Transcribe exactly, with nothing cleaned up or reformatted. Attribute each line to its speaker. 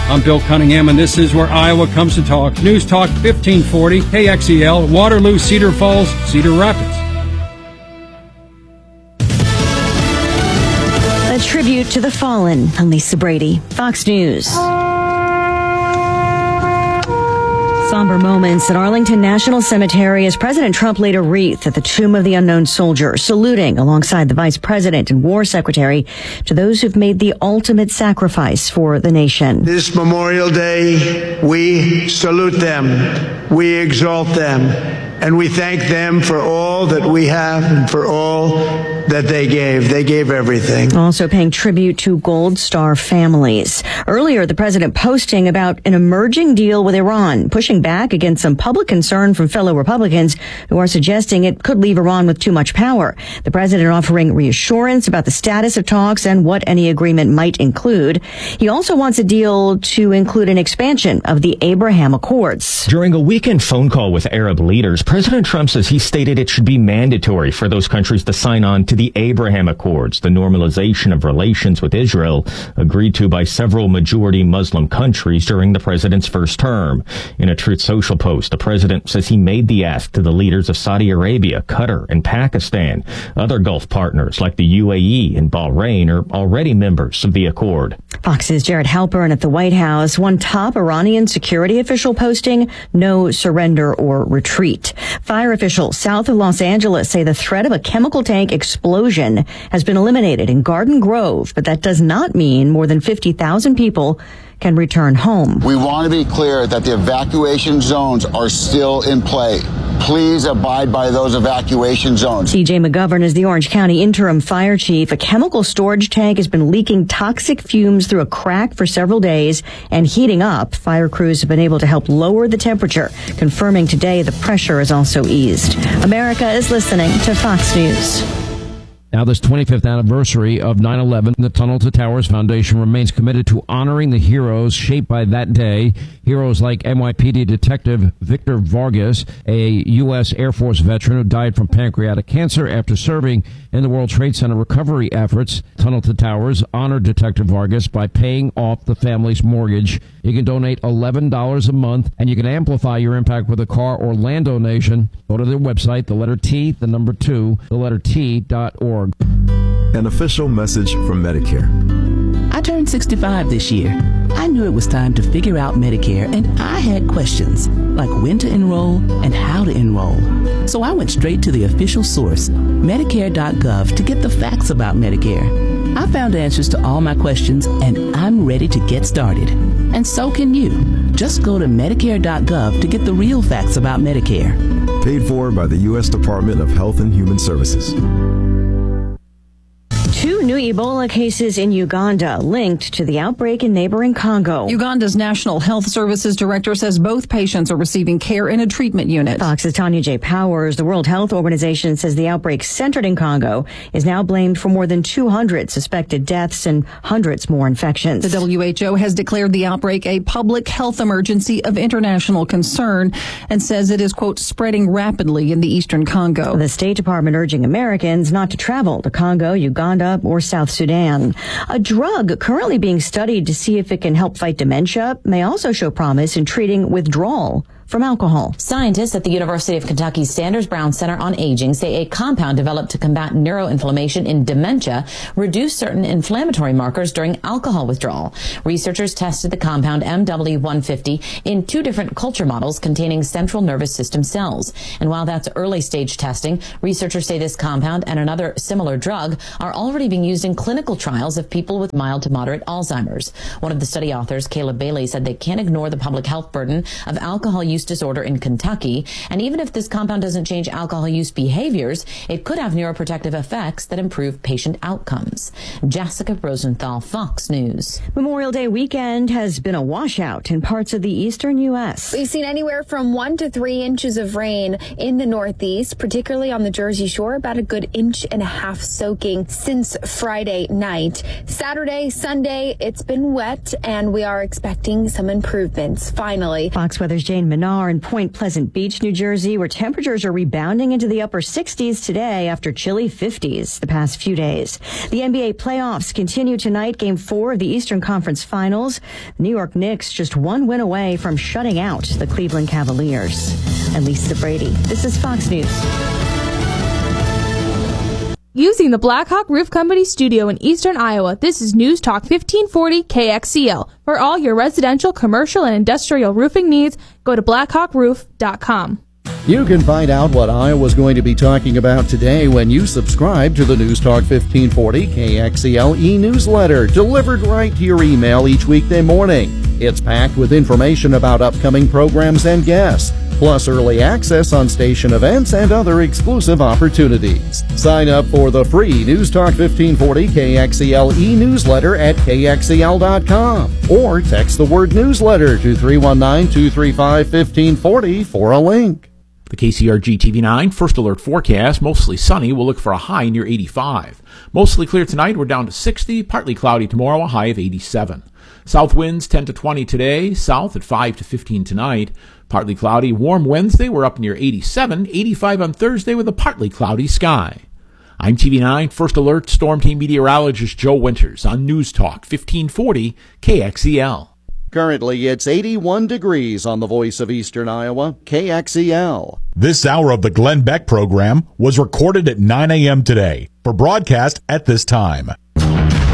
Speaker 1: I'm Bill Cunningham, and this is where Iowa comes to talk. News Talk fifteen forty, K X E L, Waterloo, Cedar Falls, Cedar Rapids.
Speaker 2: A tribute to the fallen. I'm Lisa Brady, Fox News. Somber moments at Arlington National Cemetery as President Trump laid a wreath at the Tomb of the Unknown Soldier, saluting alongside the Vice President and War Secretary to those who've made the ultimate sacrifice for the nation.
Speaker 3: This Memorial Day, we salute them, we exalt them, and we thank them for all that we have and for all that they gave. They gave everything.
Speaker 2: Also paying tribute to Gold Star families. Earlier, the president posting about an emerging deal with Iran, pushing back against some public concern from fellow Republicans who are suggesting it could leave Iran with too much power. The president offering reassurance about the status of talks and what any agreement might include. He also wants a deal to include an expansion of the Abraham Accords.
Speaker 4: During a weekend phone call with Arab leaders, President Trump says he stated it should be mandatory for those countries to sign on to the Abraham Accords, the normalization of relations with Israel agreed to by several majority Muslim countries during the president's first term. In a Truth Social post, the president says he made the ask to the leaders of Saudi Arabia, Qatar, and Pakistan. Other Gulf partners like the U A E and Bahrain are already members of the accord.
Speaker 2: Fox's Jared Halpern at the White House. One top Iranian security official posting, no surrender or retreat. Fire officials south of Los Angeles say the threat of a chemical tank explosion has been eliminated in Garden Grove, but that does not mean more than fifty thousand people can return home.
Speaker 5: We want to be clear that the evacuation zones are still in play. Please abide by those evacuation zones.
Speaker 2: C J McGovern is the Orange County interim fire chief. A chemical storage tank has been leaking toxic fumes through a crack for several days and heating up. Fire crews have been able to help lower the temperature, confirming today the pressure is also eased. America is listening to Fox News.
Speaker 6: Now, this twenty-fifth anniversary of nine eleven, the Tunnel to Towers Foundation remains committed to honoring the heroes shaped by that day. Heroes like N Y P D Detective Victor Vargas, a U S Air Force veteran who died from pancreatic cancer after serving in the World Trade Center recovery efforts. Tunnel to Towers honored Detective Vargas by paying off the family's mortgage. You can donate eleven dollars a month, and you can amplify your impact with a car or land donation. Go to their website, the letter T, the number two, the letter T dot org.
Speaker 7: An official message from Medicare.
Speaker 8: I turned sixty-five this year. I knew it was time to figure out Medicare, and I had questions like when to enroll and how to enroll. So I went straight to the official source, Medicare dot gov, to get the facts about Medicare. I found answers to all my questions, and I'm ready to get started. And so can you. Just go to Medicare dot gov to get the real facts about Medicare.
Speaker 7: Paid for by the U S Department of Health and Human Services.
Speaker 2: Two new Ebola cases in Uganda linked to the outbreak in neighboring Congo.
Speaker 9: Uganda's National Health Services Director says both patients are receiving care in a treatment unit.
Speaker 2: Fox's Tanya J. Powers. The World Health Organization says the outbreak centered in Congo is now blamed for more than two hundred suspected deaths and hundreds more infections.
Speaker 9: The W H O has declared the outbreak a public health emergency of international concern and says it is, quote, spreading rapidly in the eastern Congo.
Speaker 2: The State Department urging Americans not to travel to Congo, Uganda, or South Sudan. A drug currently being studied to see if it can help fight dementia may also show promise in treating withdrawal from alcohol.
Speaker 10: Scientists at the University of Kentucky's Sanders Brown Center on Aging say a compound developed to combat neuroinflammation in dementia reduced certain inflammatory markers during alcohol withdrawal. Researchers tested the compound M W one fifty in two different culture models containing central nervous system cells. And while that's early stage testing, researchers say this compound and another similar drug are already being used in clinical trials of people with mild to moderate Alzheimer's. One of the study authors, Caleb Bailey, said they can't ignore the public health burden of alcohol use disorder in Kentucky, and even if this compound doesn't change alcohol use behaviors, it could have neuroprotective effects that improve patient outcomes. Jessica Rosenthal, Fox News.
Speaker 2: Memorial Day weekend has been a washout in parts of the eastern U S.
Speaker 11: We've seen anywhere from one to three inches of rain in the Northeast, particularly on the Jersey Shore, about a good inch and a half soaking since Friday night. Saturday, Sunday, it's been wet, and we are expecting some improvements, finally.
Speaker 2: Fox Weather's Jane Minot Lennar and Point Pleasant Beach, New Jersey, where temperatures are rebounding into the upper sixties today after chilly fifties the past few days. The N B A playoffs continue tonight. Game four of the Eastern Conference Finals. The New York Knicks just one win away from shutting out the Cleveland Cavaliers. And Lisa Brady. This is Fox News.
Speaker 12: Using the Blackhawk Roof Company studio in eastern Iowa, this is News Talk fifteen forty K X E L. For all your residential, commercial, and industrial roofing needs, go to blackhawk roof dot com.
Speaker 13: You can find out what Iowa's going to be talking about today when you subscribe to the News Talk fifteen forty K X E L e-newsletter, delivered right to your email each weekday morning. It's packed with information about upcoming programs and guests, plus early access on station events and other exclusive opportunities. Sign up for the free News Talk fifteen forty K X E L e-newsletter at K X E L dot com or text the word newsletter to three one nine, two three five, one five four zero for a link.
Speaker 14: The K C R G T V nine First Alert forecast, mostly sunny. We'll look for a high near eighty-five. Mostly clear tonight. We're down to sixty. Partly cloudy tomorrow, a high of eighty-seven. South winds ten to twenty today. South at five to fifteen tonight. Partly cloudy. Warm Wednesday. We're up near eighty-seven. eighty-five on Thursday with a partly cloudy sky. I'm T V nine First Alert Storm Team meteorologist Joe Winters on News Talk fifteen forty K X E L.
Speaker 13: Currently, it's eighty-one degrees on the Voice of Eastern Iowa, K X E L.
Speaker 15: This hour of the Glenn Beck program was recorded at nine a.m. today for broadcast at this time.